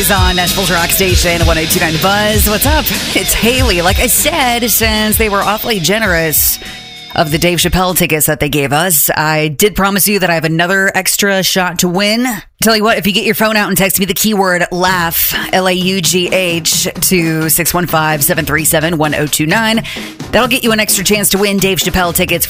On Nashville's Rock Station 102.9 Buzz. What's up? It's Haley. Like I said, since they were awfully generous of the Dave Chappelle tickets that they gave us, I did promise you that I have another extra shot to win. Tell you what, if you get your phone out and text me the keyword LAUGH, LAUGH, to 615-737-1029, that'll get you an extra chance to win Dave Chappelle tickets